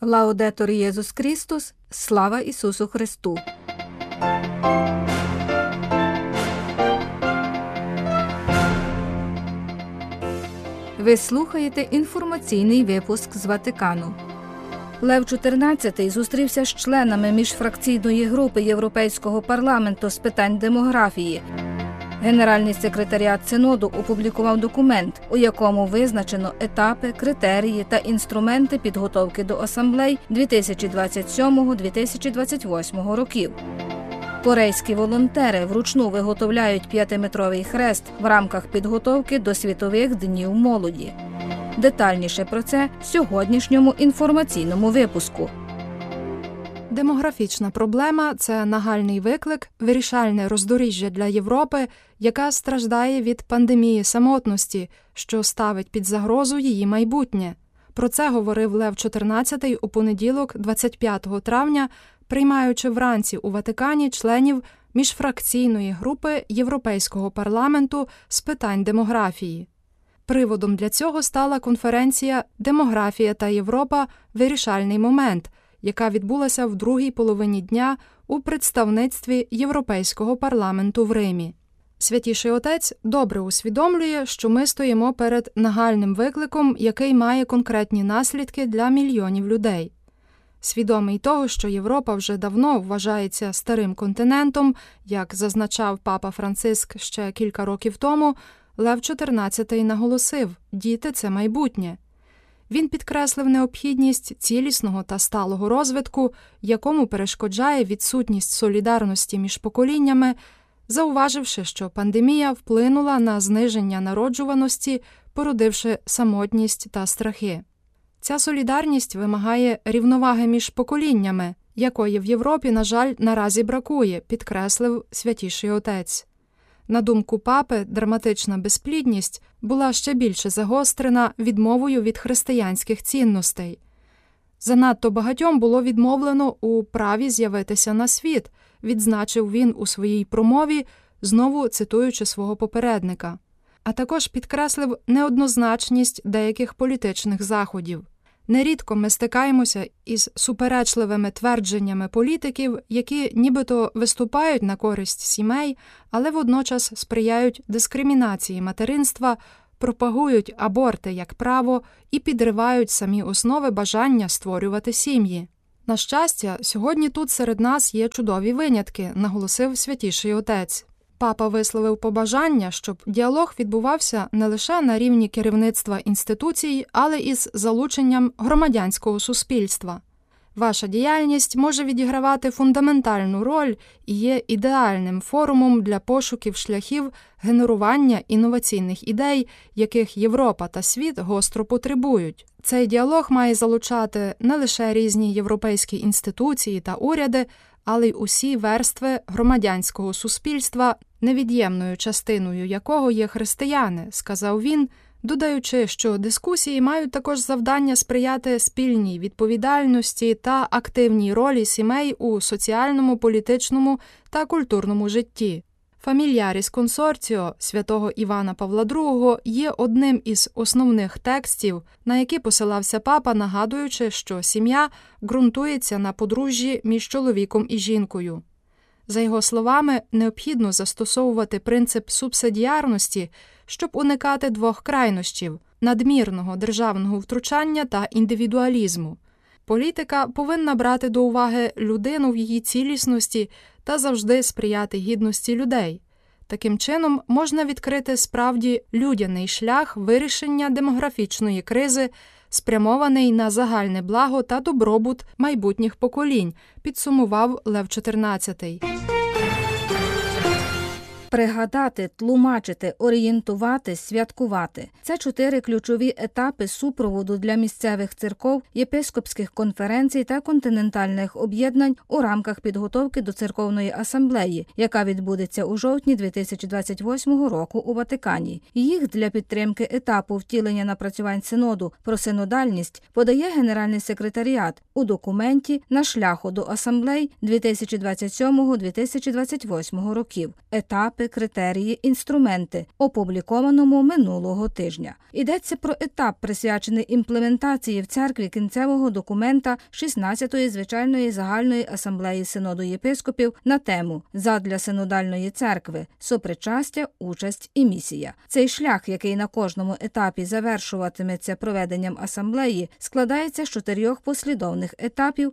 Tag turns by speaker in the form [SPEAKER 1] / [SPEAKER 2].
[SPEAKER 1] Лаудетор Єсус Христос, слава Ісусу Христу! Ви слухаєте інформаційний випуск з Ватикану. Лев XIV зустрівся з членами міжфракційної групи Європейського парламенту з питань демографії. Генеральний секретаріат Синоду опублікував документ, у якому визначено етапи, критерії та інструменти підготовки до асамблей 2027-2028 років. Корейські волонтери вручну виготовляють 5-метровий хрест в рамках підготовки до Світових днів молоді. Детальніше про це в сьогоднішньому інформаційному випуску.
[SPEAKER 2] Демографічна проблема – це нагальний виклик, вирішальне роздоріжжя для Європи, яка страждає від пандемії самотності, що ставить під загрозу її майбутнє. Про це говорив Лев XIV у понеділок, 25 травня, приймаючи вранці у Ватикані членів міжфракційної групи Європейського парламенту з питань демографії. Приводом для цього стала конференція «Демографія та Європа. Вирішальний момент», яка відбулася в другій половині дня у представництві Європейського парламенту в Римі. Святіший Отець добре усвідомлює, що ми стоїмо перед нагальним викликом, який має конкретні наслідки для мільйонів людей. Свідомий того, що Європа вже давно вважається старим континентом, як зазначав папа Франциск ще кілька років тому, Лев XIV наголосив – діти – це майбутнє. Він підкреслив необхідність цілісного та сталого розвитку, якому перешкоджає відсутність солідарності між поколіннями, зауваживши, що пандемія вплинула на зниження народжуваності, породивши самотність та страхи. Ця солідарність вимагає рівноваги між поколіннями, якої в Європі, на жаль, наразі бракує, підкреслив Святіший Отець. На думку папи, драматична безплідність була ще більше загострена відмовою від християнських цінностей. Занадто багатьом було відмовлено у праві з'явитися на світ, відзначив він у своїй промові, знову цитуючи свого попередника. А також підкреслив неоднозначність деяких політичних заходів. Нерідко ми стикаємося із суперечливими твердженнями політиків, які нібито виступають на користь сімей, але водночас сприяють дискримінації материнства, пропагують аборти як право і підривають самі основи бажання створювати сім'ї. На щастя, сьогодні тут серед нас є чудові винятки, наголосив Святіший Отець. Папа висловив побажання, щоб діалог відбувався не лише на рівні керівництва інституцій, але і з залученням громадянського суспільства. Ваша діяльність може відігравати фундаментальну роль і є ідеальним форумом для пошуків шляхів генерування інноваційних ідей, яких Європа та світ гостро потребують. Цей діалог має залучати не лише різні європейські інституції та уряди, але й усі верстви громадянського суспільства, невід'ємною частиною якого є християни, сказав він, додаючи, що дискусії мають також завдання сприяти спільній відповідальності та активній ролі сімей у соціальному, політичному та культурному житті. Фамільяріс консорціо святого Івана Павла II є одним із основних текстів, на які посилався папа, нагадуючи, що сім'я ґрунтується на подружжі між чоловіком і жінкою. За його словами, необхідно застосовувати принцип субсидіарності, щоб уникати двох крайнощів – надмірного державного втручання та індивідуалізму. Політика повинна брати до уваги людину в її цілісності та завжди сприяти гідності людей. Таким чином, можна відкрити справді людяний шлях вирішення демографічної кризи, спрямований на загальне благо та добробут майбутніх поколінь, підсумував Лев XIV.
[SPEAKER 1] Пригадати, тлумачити, орієнтувати, святкувати – це 4 ключові етапи супроводу для місцевих церков, єпископських конференцій та континентальних об'єднань у рамках підготовки до церковної асамблеї, яка відбудеться у жовтні 2028 року у Ватикані. Їх для підтримки етапу втілення напрацювань Синоду про синодальність подає Генеральний секретаріат у документі «На шляху до асамблей 2027-2028 років. Етапи, етапи, критерії, інструменти, опублікованому минулого тижня. Йдеться про етап, присвячений імплементації в церкві кінцевого документа 16-ї звичайної загальної асамблеї Синоду єпископів на тему «Задля синодальної церкви. Сопричастя, участь і місія». Цей шлях, який на кожному етапі завершуватиметься проведенням асамблеї, складається з 4 послідовних етапів,